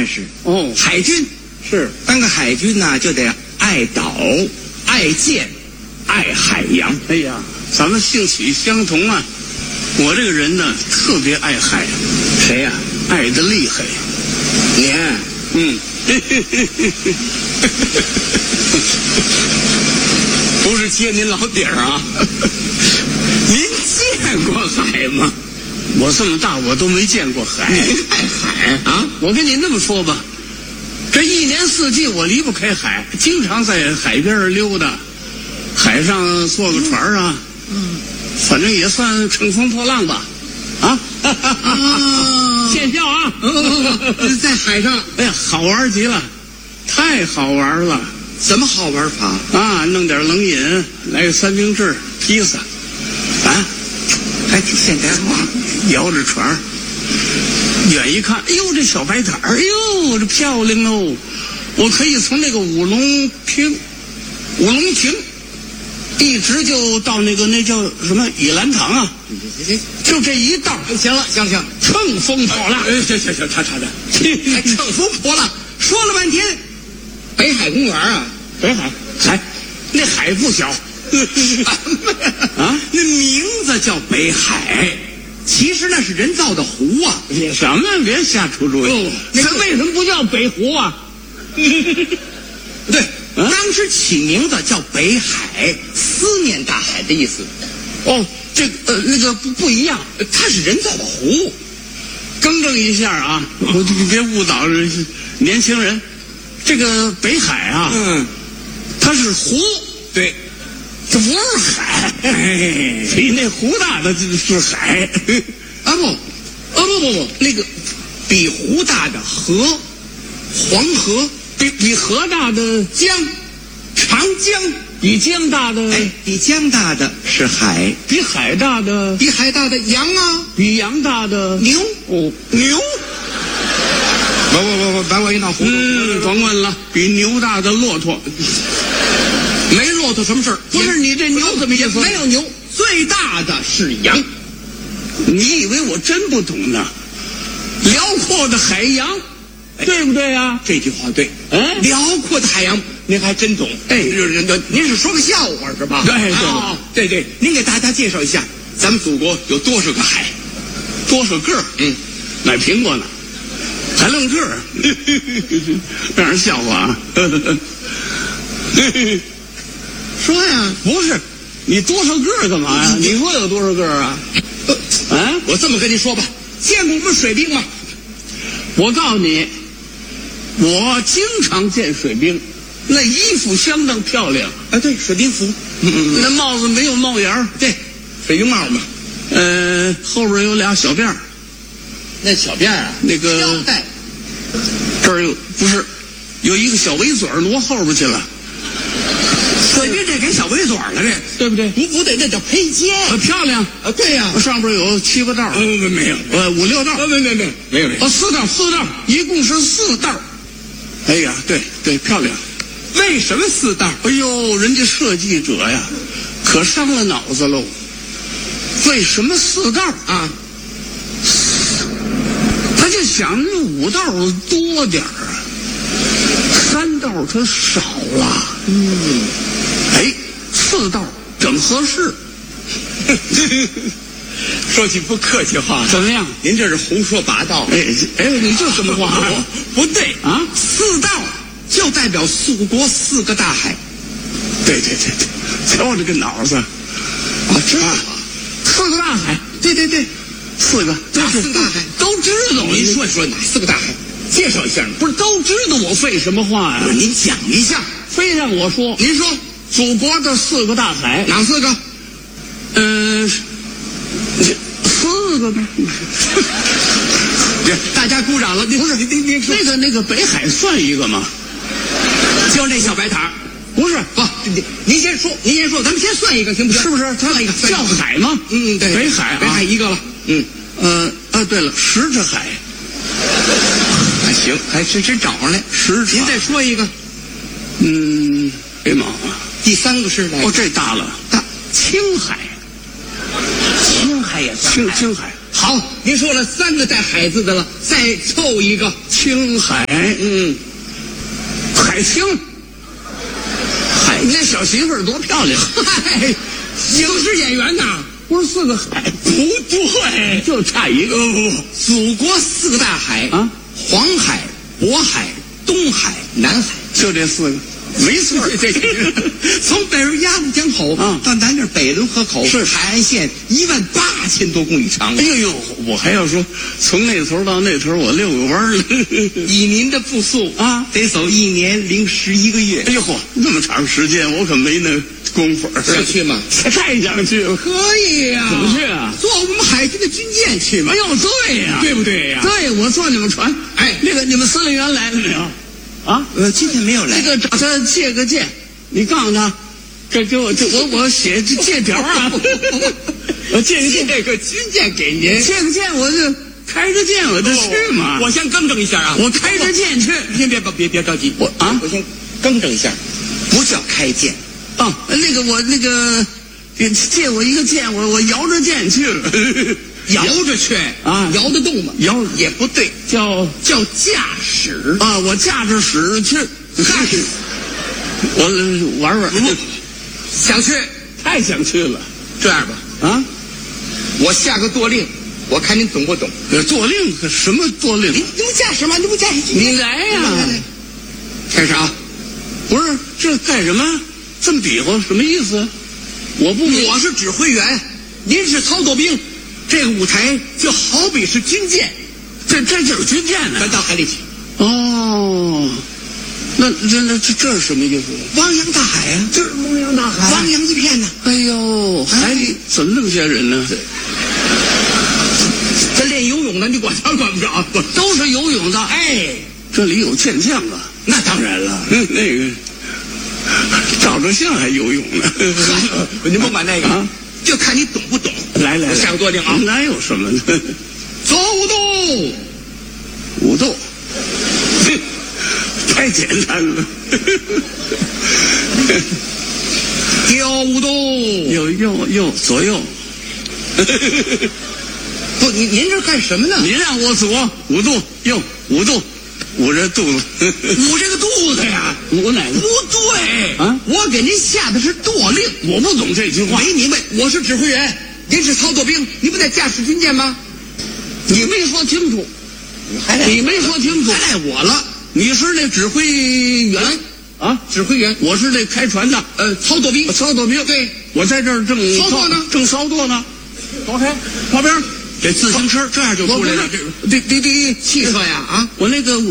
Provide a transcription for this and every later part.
战士。 哦， 海军是当个海军呢，就得爱岛、爱舰、爱海洋。 哎呀，咱们性取相同啊！我这个人呢，特别爱海。 谁呀？ 爱得厉害。 你？不是揭您老底儿啊？您见过海吗？ 我这么大，我都没见过海。 您爱海啊？ 我跟您这么说吧，这一年四季我离不开海，经常在海边溜达，海上坐个船啊，反正也算乘风破浪吧。见笑啊！ 在海上， 哎呀，好玩极了，太好玩了。 怎么好玩法啊？弄点冷饮，来个三明治、披萨， 还挺现代化。 摇着船，远一看，哎呦，这小白塔，哎呦，这漂亮哦！我可以从那个五龙亭，一直就到那叫什么倚兰堂啊，就这一道。 行了，乘风破浪。 行，查的，还乘风破浪，说了半天，北海公园啊， 北海，那海不小。 啊，那名字叫北海，其实那是人造的湖啊。 什么？别瞎出主意。那为什么不叫北湖啊？ 对，当时起名字叫北海，思念大海的意思。 哦，这那个不一样， 它是人造的湖。 更正一下啊，我别误导年轻人。这个北海啊，它是湖， 对， 这不是海，比那湖大的是海。 不，那个比湖大的河，黄河， 比河大的江，长江， 比江大的， 比江大的是海， 比海大的， 比海大的羊啊， 比羊大的牛， 牛。 不，把我一闹糊涂。 甭问了，比牛大的骆驼， 没骆驼什么事儿？ 不是你这牛怎么意思？ 没有牛，最大的是羊。 你以为我真不懂呢？辽阔的海洋，对不对啊？ 这句话对。辽阔的海洋，您还真懂。您是说个笑话是吧？对，您给大家介绍一下，咱们祖国有多少个海？ 多少个？买苹果呢？还愣个儿，让人笑话啊！ 说呀， 不是，你多少个干嘛呀？你说有多少个啊？ 我这么跟你说吧，见过我们水兵吗？ 我告诉你，我经常见水兵，那衣服相当漂亮啊。对，水兵服， 那帽子没有帽檐儿， 对，水兵帽嘛。 后边有俩小辫儿。 那小辫啊， 那个腰带， 这儿有一个小围嘴挪后边去了。 水兵这给小围嘴了，这对不对？ 不对，那叫披肩。 漂亮啊，对呀， 上边有7、8道。 没有 ，5、6道。 没有。 4道，一共是4道。哎呀，对，漂亮。 为什么4道？ 哎呦，人家设计者呀，可伤了脑子喽。为什么4道啊？他就想那5道多点儿啊，3道他少了。4道整合适。 说句不客气话， 怎么样？ 您这是胡说八道。 你就什么话？ 不对啊，4道就代表祖国4个大海。 对，瞧我这个脑子啊， 知道 4个大海。对，4个， 哪4个大海都知道。 您说哪4个大海？介绍一下。 不是都知道我废什么话呀？ 您讲一下， 非让我说。 您说， 祖国的4个大海， 哪4个？ 4个呢？ 大家鼓掌了。不是您说那个北海算一个吗？ 就那小白塔。 不是， 您先说，咱们先算一个行不行？ 是不是？它算一个叫海吗？ 对， 北海啊， 北海一个了。 对了，10只海。 行，还真找上来10只。您再说一个。 别忙啊。 第3个是这大了，大青海。 青海也算青海。 好，您说了3个带海字的了，再凑一个青海，海清，海，你那小媳妇儿多漂亮！ 嗨，影视演员呐， 不是4个海？ 不对， 就差一个。 不，祖国4个大海啊，黄海、渤海、东海、南海， 就这4个。没错， 这从北边鸭绿江口到南边北仑河口， 是海岸线18000多公里长。 哎呦，我还要说，从那头到那头，我遛个弯儿。 以您的步速啊，得走1年零11个月。 哎呦嚯，那么长时间，我可没那功夫。 想去吗？ 太想去了。 可以呀。 怎么去啊？ 坐我们海军的军舰去嘛。 哎呦，对呀， 对不对呀？ 对，我坐你们船。 哎， 那个你们司令员来了没有？啊， 今天没有来。 那个找他借个剑，你告诉他，这给我我写借条啊。我借个军舰给您， 借个剑我就开着剑我就去嘛。 我先更正一下啊， 我开着剑去。 您别着急，我先更正一下，不叫开剑。 哦，那个我那个借我一个剑，我摇着剑去了。 摇着去啊，摇得动吗？ 摇也不对，叫驾驶啊！我驾着驶去，我玩玩。 想去， 太想去了。 这样吧，啊，我下个舵令，我看您懂不懂？ 舵令什么舵令？ 你不驾驶吗？你不驾驶？ 你来呀！ 开始啊！ 不是这干什么？这么比划什么意思？ 我是指挥员，您是操作兵。这个舞台就好比是军舰， 这就是军舰呢。 咱到海里去。 哦，那这是什么意思？ 汪洋大海啊， 这是汪洋大海， 汪洋一片呢。 哎呦，海里怎么那么些人呢？ 这练游泳的，你管着管不着？ 都是游泳的。 哎， 这里有健将啊。 那当然了， 那个照着相还游泳呢。 您甭管那个啊。就看你懂不懂。 来， 我下个舵令啊！ 哪有什么呢？ 走舞动， 舞动，太简单了。 调舞动， 右左右。 不，您这干什么呢？ 你让我左舞动，右舞动，捂着肚子。 捂这个肚子呀？ 捂哪个？ 不对啊！ 我给您下的是舵令， 我不懂这句话。 没明白，我是指挥员，您是操作兵，你不得驾驶军舰吗？ 你没说清楚，你没说清楚， 还赖我了。 你是那指挥员啊？ 指挥员， 我是那开船的， 操作兵。 操作兵， 对， 我在这儿正操作呢， 正操作呢。走开，旁边。 这自行车这样就出来了。 这汽车呀啊！ 我那个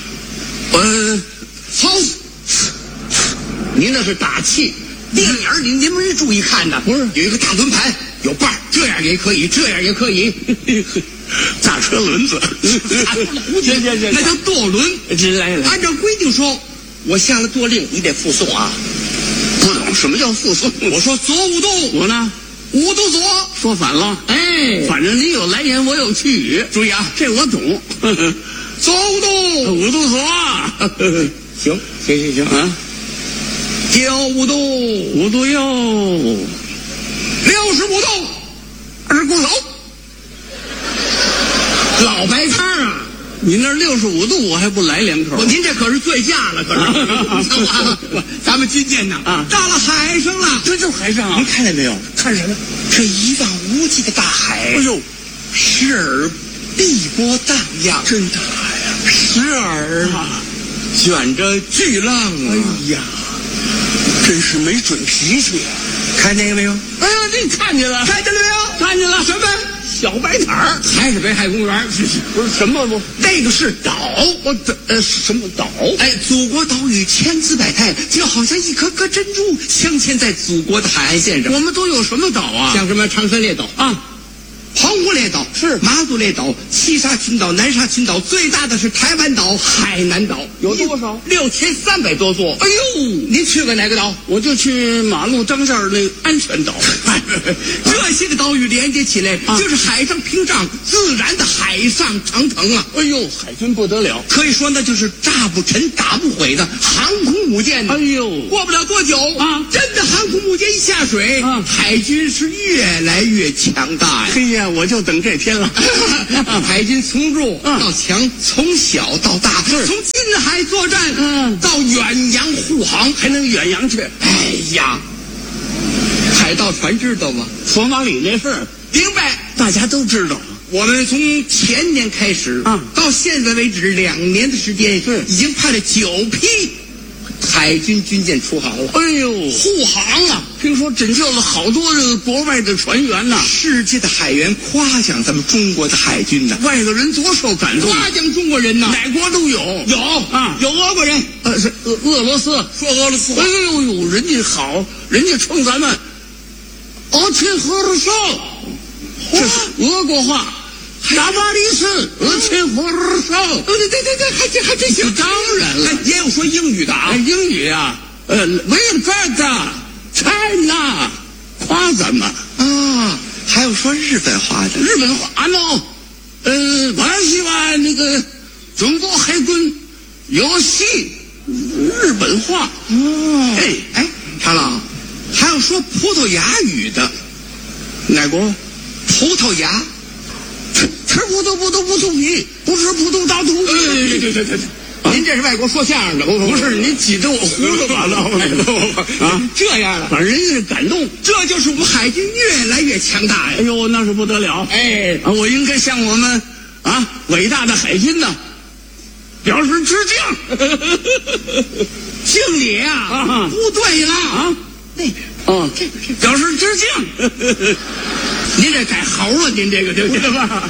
操，您那是打气。电影您没注意看呢？ 不是， 有一个大轮盘，有把儿，这样也可以，这样也可以。 大车轮子，行， 那叫舵轮。 来， 按照规定说，我下了舵令，你得附送啊。 不懂什么叫附送？ 我说左舞动， 我呢舞动左， 说反了。 哎， 反正你有来言，我有去语。 注意啊， 这我懂。 左舞动， 舞动左。 行啊！ 调舞动， 舞动右 ，60舞动，20鼓手，老白摊啊！ 你那65度，我还不来2口？ 您这可是醉驾了，可是。咱们军舰呢啊，到了海上了， 这就是海上啊！ 您看见没有？ 看什么？ 这一望无际的大海， 哎呦， 时而碧波荡漾， 真大呀！ 时而卷着巨浪啊！ 哎呀，真是没准脾气。 看见没有？ 哎呀，你看见了？ 看见了没有？ 看见了。 什么？ 小白毯儿， 还是北海公园？ 不是什么不？ 那个是岛。 什么岛？ 哎，祖国岛屿千姿百态，就好像一颗颗珍珠镶嵌在祖国的海岸线上。 我们都有什么岛啊？ 像什么长山列岛啊， 澎湖列岛是马祖列岛、七沙群岛、南沙群岛，最大的是台湾岛、海南岛， 有多少 ？6300多座。 哎呦， 您去过哪个岛？ 我就去马路张线那安全岛。 这些个岛屿连接起来，就是海上屏障，自然的海上长城啊！ 哎呦，海军不得了， 可以说那就是扎炸不沉、打不毁的航空母舰呢。 哎呦， 过不了多久啊， 真的航空母舰一下水，海军是越来越强大呀。 嘿呀，我就等这天了。 海军从弱到强，从小到大，从近海作战，到远洋护航， 还能远洋去。 哎呀，海盗船知道吗？ 索马里那事儿， 明白， 大家都知道。 我们从前年开始到现在为止2年的时间，已经派了9批海军军舰出航了。 哎呦， 护航啊！ 听说拯救了好多这个国外的船员呐。 世界的海员夸奖咱们中国的海军呐， 外国人多受感动。 夸奖中国人呐， 哪国都有。 有啊，有俄国人， 是俄罗斯， 说俄罗斯话。 哎呦呦，人家好，人家冲咱们俄亲和少，这是俄国话。达巴里斯，俄亲和少。 对，还真行。 当然了， 也有说英语的啊。 英语啊，We're better China， 夸咱们啊。还有说日本话的。 日本话喏，我喜欢那个中国海军游戏日本话。 哦，哎，长老，还有说葡萄牙语的。 哪国？ 葡萄牙。 吃葡萄皮，不吃葡萄大肚皮。 对，您这是外国说相声的， 不是您挤得我糊涂完了啊！ 这样的， 反正人家是感动， 这就是我们海军越来越强大呀！ 哎呦，那是不得了！ 哎， 我应该向我们伟大的海军呢表示致敬， 敬礼啊！不对了啊，那边这表示致敬。 您这改猴了，您这个对吧？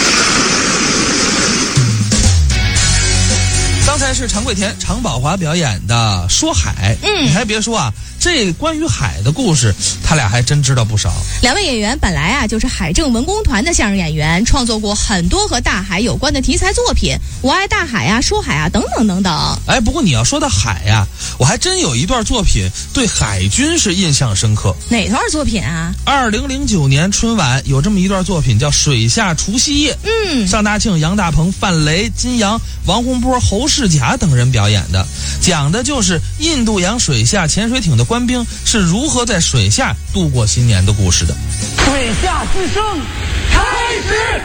刚才是常贵田、常宝华表演的《说海》。你还别说啊，这关于海的故事，他俩还真知道不少。 2位演员本来就是海政文工团的相声演员，创作过很多和大海有关的题材作品，《我爱大海》啊，《说海》啊，等等等等。 哎，不过你要说到海呀，我还真有一段作品对海军是印象深刻。 哪段作品啊 ？2009年春晚有这么一段作品叫《水下除夕夜》。尚大庆、杨大鹏、范雷、金阳、王洪波、侯世甲等人表演的，讲的就是印度洋水下潜水艇的官兵是如何在水下度过新年的故事的。 水下之声开始。